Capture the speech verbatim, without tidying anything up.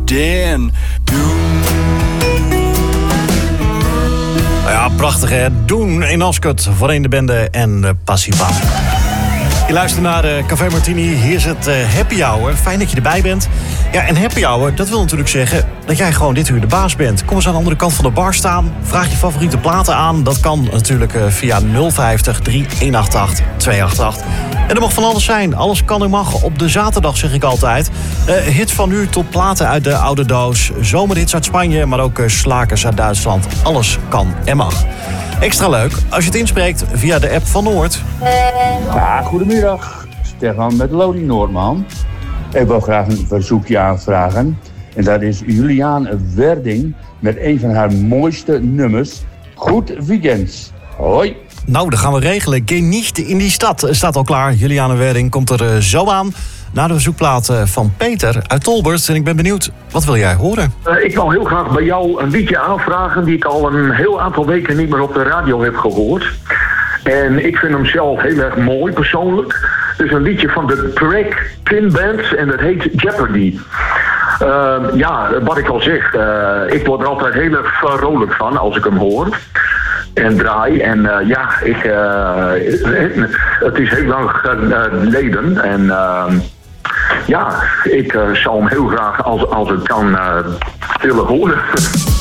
Dan. Ja, prachtig hè. Doen in Ascot, Voorheen de Bende en uh, Passiva. Je luistert naar uh, Café Martini. Hier is het uh, happy hour. Fijn dat je erbij bent. Ja, en happy hour, dat wil natuurlijk zeggen dat jij gewoon dit uur de baas bent. Kom eens aan de andere kant van de bar staan. Vraag je favoriete platen aan. Dat kan natuurlijk uh, via nul vijftig, drie een acht acht, twee acht acht. En er mag van alles zijn. Alles kan en mag op de zaterdag, zeg ik altijd. Uh, hits van nu tot platen uit de oude doos. Zomerhits uit Spanje, maar ook uh, slakers uit Duitsland. Alles kan en mag. Extra leuk als je het inspreekt via de app van Noord. Ja, goedemiddag. Stefan met Lodi Noordman. Ik wil graag een verzoekje aanvragen. En dat is Juliaan Werding met een van haar mooiste nummers. Goed weekend. Hoi. Nou, dat gaan we regelen. Geniet in die stad staat al klaar. Juliane Werding komt er uh, zo aan. Na de verzoekplaat uh, van Peter uit Tolbert. En ik ben benieuwd, wat wil jij horen? Uh, ik wil heel graag bij jou een liedje aanvragen die ik al een heel aantal weken niet meer op de radio heb gehoord. En ik vind hem zelf heel erg mooi, persoonlijk. Dus een liedje van de Craig Twin Band en dat heet Jeopardy. Uh, ja, wat ik al zeg, uh, ik word er altijd heel erg vrolijk van als ik hem hoor en draai. En uh, ja, ik, uh, het is heel lang geleden. En uh, ja, ik uh, zou hem heel graag, als, als het kan, uh, willen horen.